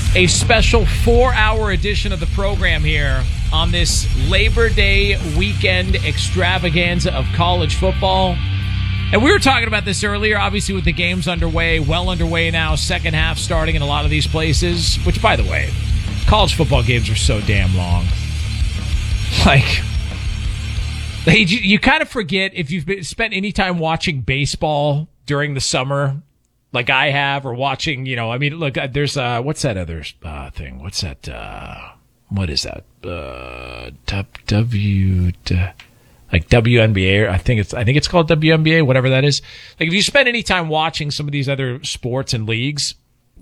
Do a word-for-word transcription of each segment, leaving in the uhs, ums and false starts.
A special four-hour edition of the program here on this Labor Day weekend extravaganza of college football. And we were talking about this earlier, obviously with the games underway, well underway now, second half starting in a lot of these places, which, by the way, college football games are so damn long. Like, they, you, you kind of forget if you've been, spent any time watching baseball during the summer, like I have, or watching, you know, I mean, look, there's, uh, what's that other uh, thing? What's that, uh, what is that? Uh, W, like W N B A, I think it's, I think it's called W N B A, whatever that is. Like, if you spend any time watching some of these other sports and leagues,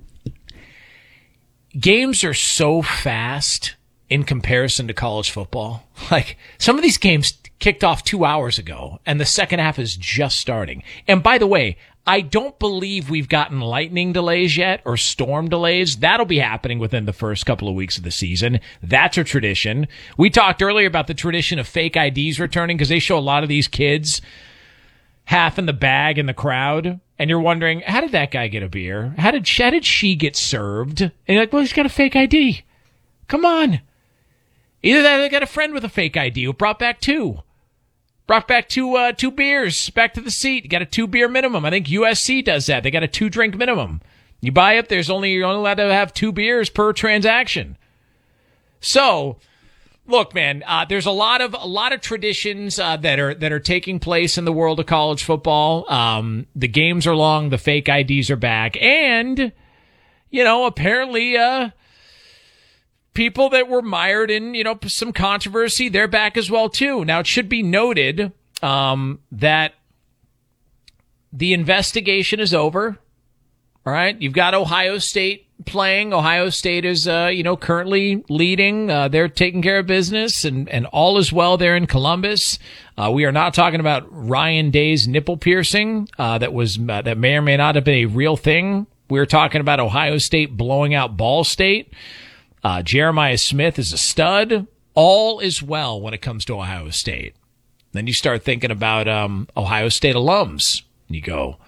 games are so fast in comparison to college football. Like, some of these games kicked off two hours ago, and the second half is just starting. And by the way, I don't believe we've gotten lightning delays yet or storm delays. That'll be happening within the first couple of weeks of the season. That's a tradition. We talked earlier about the tradition of fake I Ds returning because they show a lot of these kids half in the bag in the crowd. And you're wondering, how did that guy get a beer? How did, how did she get served? And you're like, well, he's got a fake I D. Come on. Either that or they got a friend with a fake I D who brought back two. Brought back two uh, two beers back to the seat. You got a two beer minimum. I think U S C does that. They got a two drink minimum. You buy up, there's only you're only allowed to have two beers per transaction. So, look, man, uh, there's a lot of a lot of traditions uh, that are that are taking place in the world of college football. Um, the games are long, the fake I Ds are back, and you know, apparently, uh, people that were mired in, you know, some controversy, they're back as well, too. Now, it should be noted um, that the investigation is over. All right. You've got Ohio State playing. Ohio State is, uh, you know, currently leading. Uh, they're taking care of business, and, and all is well there in Columbus. Uh, we are not talking about Ryan Day's nipple piercing uh, that was uh, that may or may not have been a real thing. We're talking about Ohio State blowing out Ball State. Uh, Jeremiah Smith is a stud. All is well when it comes to Ohio State. Then you start thinking about um, Ohio State alums. And you go,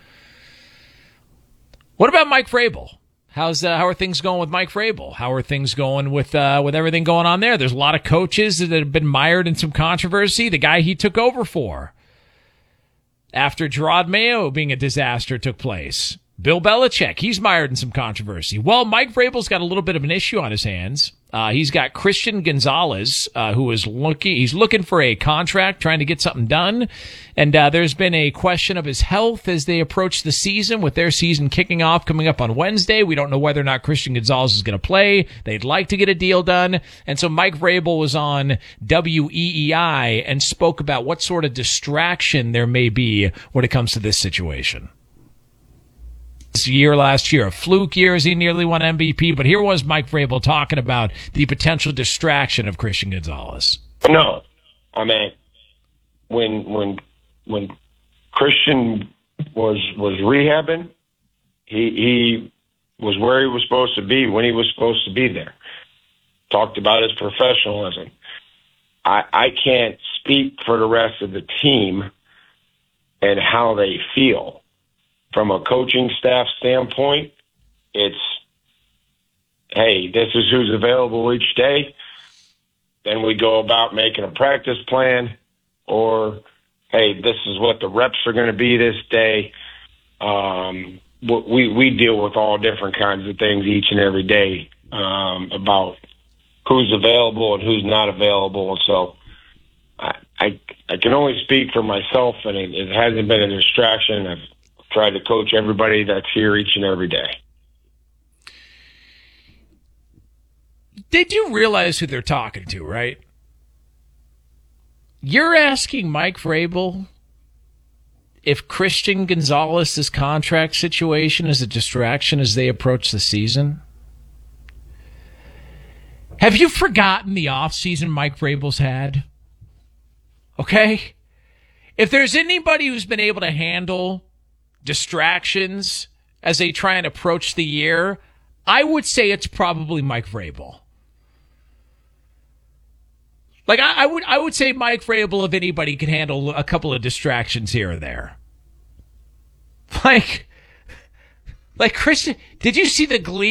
what about Mike Vrabel? How's uh, how are things going with Mike Vrabel? How are things going with uh, with everything going on there? There's a lot of coaches that have been mired in some controversy. The guy he took over for after Gerard Mayo being a disaster took place. Bill Belichick, he's mired in some controversy. Well, Mike Vrabel's got a little bit of an issue on his hands. Uh, he's got Christian Gonzalez, uh, who is looking, he's looking for a contract, trying to get something done. And, uh, there's been a question of his health as they approach the season, with their season kicking off coming up on Wednesday. We don't know whether or not Christian Gonzalez is going to play. They'd like to get a deal done. And so Mike Vrabel was on W E E I and spoke about what sort of distraction there may be when it comes to this situation. This year last year, a fluke year as he nearly won M V P, but here was Mike Vrabel talking about the potential distraction of Christian Gonzalez. No, I mean, when when when Christian was was rehabbing, he he was where he was supposed to be when he was supposed to be there. Talked about his professionalism. I I can't speak for the rest of the team and how they feel. From a coaching staff standpoint, it's, hey, this is who's available each day. Then we go about making a practice plan, or, hey, this is what the reps are going to be this day. Um, we we deal with all different kinds of things each and every day um, about who's available and who's not available. And so I, I, I can only speak for myself, and it, it hasn't been a distraction. I've try to coach everybody that's here each and every day. They do realize who they're talking to, right? You're asking Mike Vrabel if Christian Gonzalez's contract situation is a distraction as they approach the season? Have you forgotten the offseason Mike Vrabel's had? Okay? If there's anybody who's been able to handle distractions as they try and approach the year, I would say it's probably Mike Vrabel. Like, I, I would I would say Mike Vrabel, if anybody, can handle a couple of distractions here or there. Like, like Christian, did you see the glee